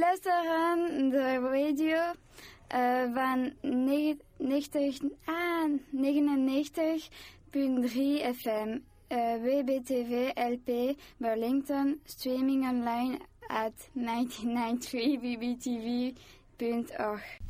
luisteren de radio van 99.3 FM. WBTV LP Burlington, streaming online at 993bbtv.org.